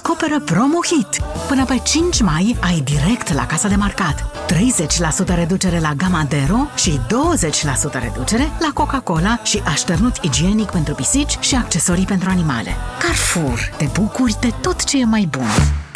descoperă Promo Hit. Până pe 5 mai ai direct la casa de marcat 30% reducere la gama Dero și 20% reducere la Coca-Cola și așternut igienic pentru pisici și accesorii pentru animale. Carrefour, te bucuri de tot ce e mai bun.